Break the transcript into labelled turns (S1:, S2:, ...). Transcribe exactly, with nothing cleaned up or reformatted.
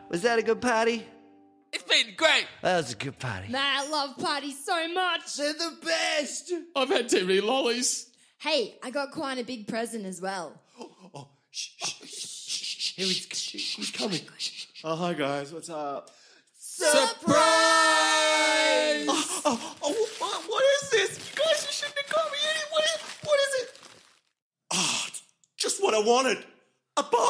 S1: Was that a good party?
S2: It's been great.
S1: That was a good party.
S3: Man, I love parties so much.
S1: They're the best.
S4: I've had too many lollies.
S3: Hey, I got quite a big present as well.
S4: Oh, shh, shh, shh, shh, shh. Here he's, he's coming. Oh, hi, guys. What's up?
S2: Surprise!
S4: Oh, oh, oh what, what is this? You guys, you shouldn't have got me anywhere. What is it? Oh, it's just what I wanted. A box.